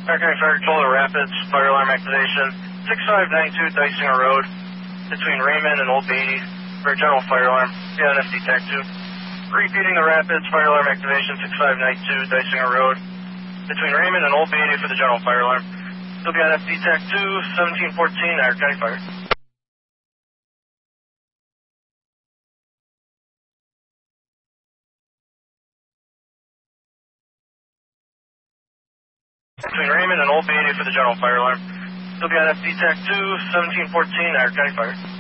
County Fire Control to Rapids, fire alarm activation, 6592 Dysinger Road, between Raymond and Old Beatty, for a general fire alarm, yeah, FD TAC 2. Repeating the Rapids, fire alarm activation, 6592 Dysinger Road, between Raymond and Old Beatty for the general fire alarm. Still be on FD TAC 2, 1714, Iron County Fire. Between Raymond and Old Beatty for the general fire alarm. Still be on FD TAC 2, 1714, Iron County Fire.